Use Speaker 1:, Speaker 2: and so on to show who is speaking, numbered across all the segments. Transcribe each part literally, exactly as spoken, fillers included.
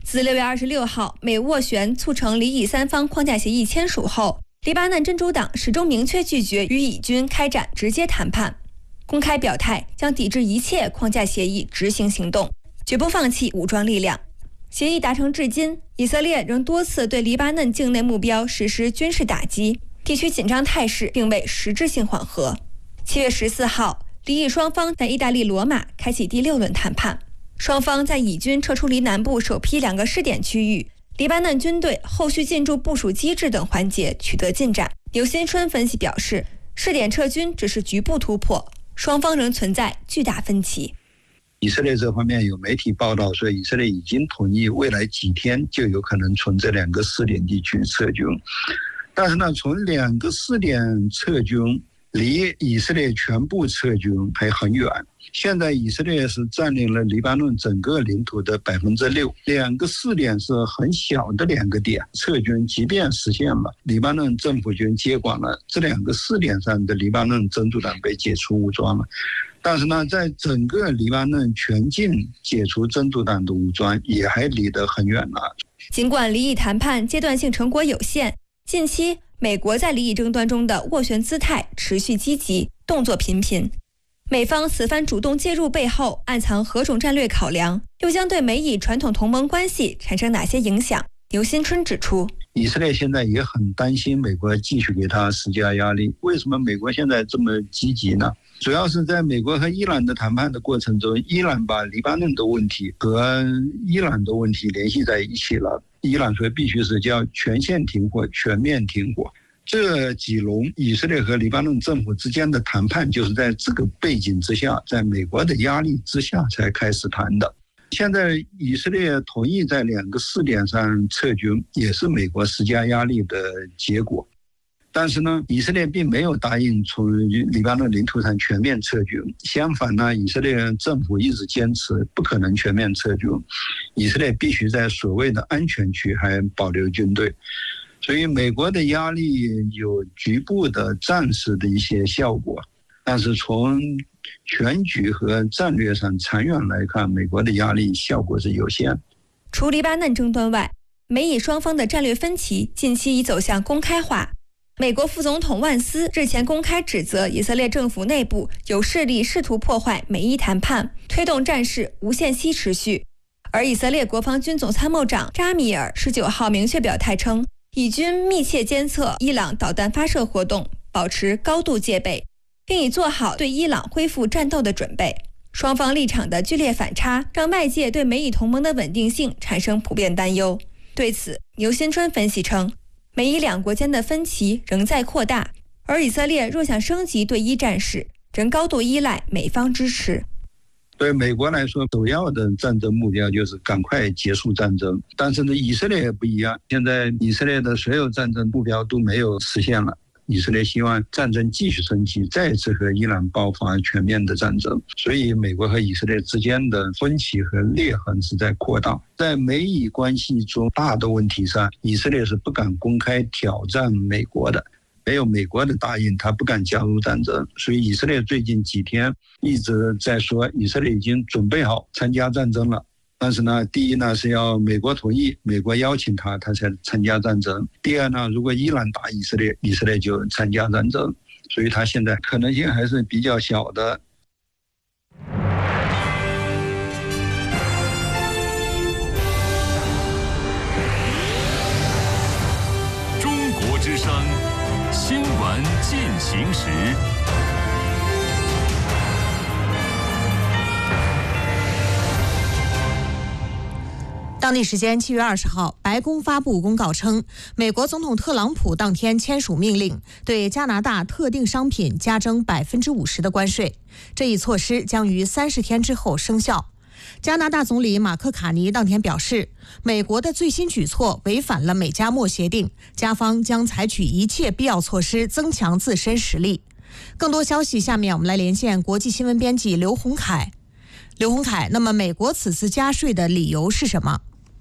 Speaker 1: 自六月二十六号美斡旋促成黎以三方框架协议签署后，黎巴嫩真主党始终明确拒绝与以军开展直接谈判，公开表态将抵制一切框架协议执行行动，绝不放弃武装力量。协议达成至今，以色列仍多次对黎巴嫩境内目标实施军事打击，地区紧张态势并未实质性缓和。七月十四号，黎以双方在意大利罗马开启第六轮谈判，双方在以军撤出黎南部首批两个试点区域、黎巴嫩军队后续进驻部署机制等环节取得进展。刘新春分析表示，试点撤军只是局部突破，双方仍存在巨大分歧。
Speaker 2: 以色列这方面有媒体报道说，以色列已经同意未来几天就有可能从这两个试点地区撤军，但是呢，从两个试点撤军离以色列全部撤军还很远。现在以色列是占领了黎巴嫩整个领土的百分之六，两个试点是很小的两个点，撤军即便实现了，黎巴嫩政府军接管了这两个试点上的黎巴嫩真主党被解除武装了，但是呢，在整个黎巴嫩全境解除真主党的武装也还离得很远了。
Speaker 1: 尽管黎以谈判阶段性成果有限，近期美国在黎以争端中的斡旋姿态持续积极，动作频频。美方此番主动介入背后暗藏何种战略考量，又将对美以传统同盟关系产生哪些影响？刘新春指出，
Speaker 2: 以色列现在也很担心美国继续给他施加压力。为什么美国现在这么积极呢？主要是在美国和伊朗的谈判的过程中，伊朗把黎巴嫩的问题和伊朗的问题联系在一起了。伊朗说必须是叫全线停火、全面停火。这几轮以色列和黎巴嫩政府之间的谈判，就是在这个背景之下，在美国的压力之下才开始谈的。现在以色列同意在两个试点上撤军，也是美国施加压力的结果。但是呢，以色列并没有答应从黎巴嫩领土上全面撤军，相反呢，以色列政府一直坚持不可能全面撤军，以色列必须在所谓的安全区还保留军队。所以美国的压力有局部的暂时的一些效果，但是从全局和战略上长远来看，美国的压力效果是有限。
Speaker 1: 除黎巴嫩争端外，美以双方的战略分歧近期已走向公开化。美国副总统万斯日前公开指责以色列政府内部有势力试图破坏美伊谈判，推动战事无限期持续。而以色列国防军总参谋长扎米尔十九号明确表态称，以军密切监测伊朗导弹发射活动，保持高度戒备，并已做好对伊朗恢复战斗的准备。双方立场的剧烈反差，让外界对美以同盟的稳定性产生普遍担忧。对此，牛新春分析称，美以两国间的分歧仍在扩大，而以色列若想升级对伊战事，仍高度依赖美方支持。
Speaker 2: 对美国来说，首要的战争目标就是赶快结束战争。但是呢，以色列也不一样，现在以色列的所有战争目标都没有实现了。以色列希望战争继续升级，再次和伊朗爆发全面的战争。所以美国和以色列之间的分歧和裂痕是在扩大。在美以关系中大的问题上，以色列是不敢公开挑战美国的。没有美国的答应，他不敢加入战争，所以以色列最近几天一直在说，以色列已经准备好参加战争了。但是呢，第一呢是要美国同意，美国邀请他，他才参加战争。第二呢，如果伊朗打以色列，以色列就参加战争。所以他现在可能性还是比较小的。
Speaker 3: 中国之声新闻进行时。
Speaker 4: 当地时间七月二十号，白宫发布公告称，美国总统特朗普当天签署命令，对加拿大特定商品加征百分之五十的关税。这一措施将于三十天之后生效。加拿大总理马克卡尼当天表示，美国的最新举措违反了美加墨协定，加方将采取一切必要措施增强自身实力。更多消息，下面我们来连线国际新闻编辑刘洪凯。刘洪凯，那么美国此次加税的理由是什么？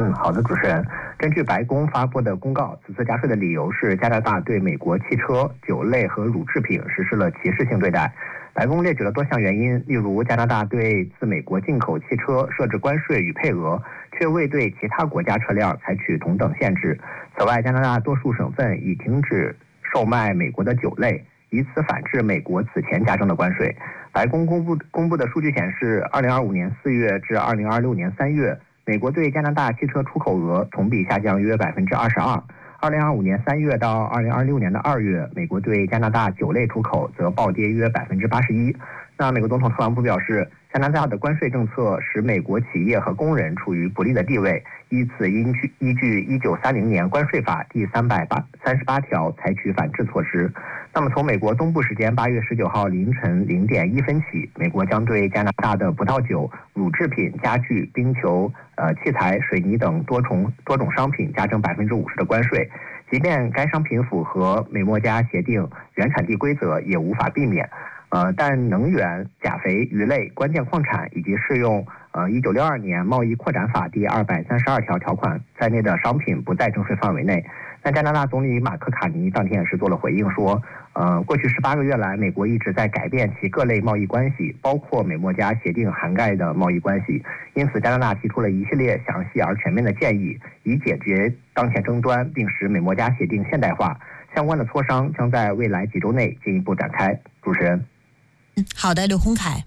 Speaker 5: 嗯，好的，主持人。根据白宫发布的公告，此次加税的理由是加拿大对美国汽车、酒类和乳制品实施了歧视性对待。白宫列举了多项原因，例如加拿大对自美国进口汽车设置关税与配额，却未对其他国家车辆采取同等限制。此外，加拿大多数省份已停止售卖美国的酒类，以此反制美国此前加征的关税。白宫公布公布的数据显示，二零二五年四月至二零二六年三月，美国对加拿大汽车出口额同比下降约百分之二十二。二零二五年三月到二零二六年的二月，美国对加拿大酒类出口则暴跌约百分之八十一。那美国总统特朗普表示，加拿大的关税政策使美国企业和工人处于不利的地位，因此依据依据一九三零年关税法第三百三十八条采取反制措施。那么从美国东部时间八月十九号凌晨零点一分起，美国将对加拿大的葡萄酒、乳制品、家具、冰球、呃器材、水泥等多重多种商品加征百分之五十的关税。即便该商品符合美墨加协定原产地规则，也无法避免。呃，但能源、钾肥、鱼类、关键矿产以及适用呃一九六二年贸易扩展法第二百三十二条条款在内的商品不在征税范围内。那加拿大总理马克卡尼当天也是做了回应说，呃，过去十八个月来，美国一直在改变其各类贸易关系，包括美墨加协定涵盖的贸易关系。因此，加拿大提出了一系列详细而全面的建议，以解决当前争端，并使美墨加协定现代化。相关的磋商将在未来几周内进一步展开。主持人。
Speaker 4: 好的，刘洪凯。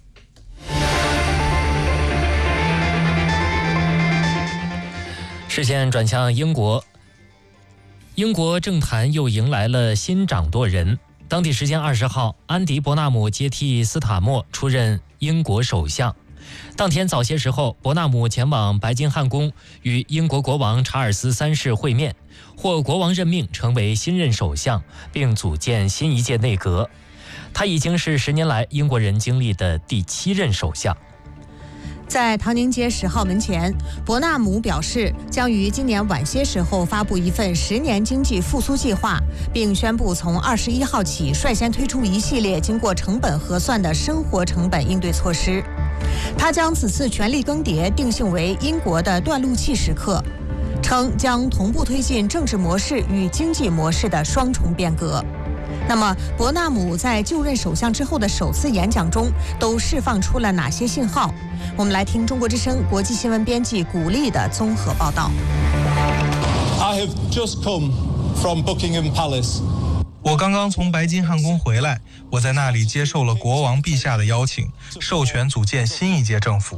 Speaker 6: 视线转向英国，英国政坛又迎来了新掌舵人。当地时间二十号，安迪·伯纳姆接替斯塔默出任英国首相。当天早些时候，伯纳姆前往白金汉宫与英国国王查尔斯三世会面，获国王任命成为新任首相，并组建新一届内阁。他已经是十年来英国人经历的第七任首相。
Speaker 4: 在唐宁街十号门前，伯纳姆表示将于今年晚些时候发布一份十年经济复苏计划，并宣布从二十一号起率先推出一系列经过成本核算的生活成本应对措施。他将此次权力更迭定性为英国的断路器时刻，称将同步推进政治模式与经济模式的双重变革。那么，伯纳姆在就任首相之后的首次演讲中，都释放出了哪些信号？我们来听中国之声国际新闻编辑古丽的综合报道。
Speaker 7: I have just come from Buckingham Palace.
Speaker 8: 我刚刚从白金汉宫回来，我在那里接受了国王陛下的邀请，授权组建新一届政府。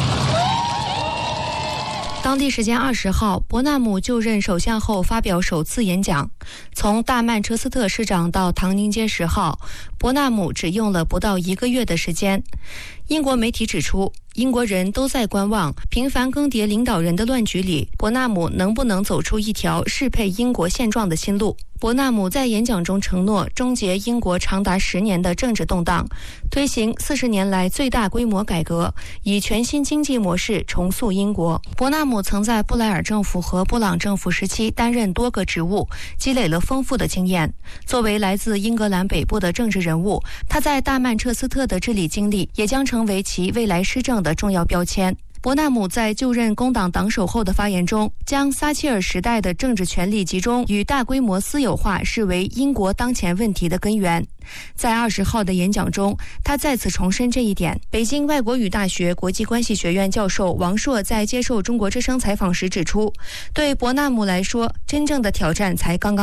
Speaker 9: 当地时间二十号，伯纳姆就任首相后发表首次演讲。从大曼彻斯特市长到唐宁街十号，伯纳姆只用了不到一个月的时间。英国媒体指出，英国人都在观望频繁更迭领导人的乱局里，伯纳姆能不能走出一条适配英国现状的新路。伯纳姆在演讲中承诺终结英国长达十年的政治动荡，推行四十年来最大规模改革，以全新经济模式重塑英国。伯纳姆曾在布莱尔政府和布朗政府时期担任多个职务，积累了丰富的经验。作为来自英格兰北部的政治人物，他在大曼彻斯特的治理经历也将成为其未来施政的重要标签。伯纳姆在就任工党党首后的发言中，将撒切尔时代的政治权力集中与大规模私有化视为英国当前问题的根源。在二十号的演讲中，他再次重申这一点。北京外国语大学国际关系学院教授王硕在接受中国之声采访时指出，对伯纳姆来说，真正的挑战才刚刚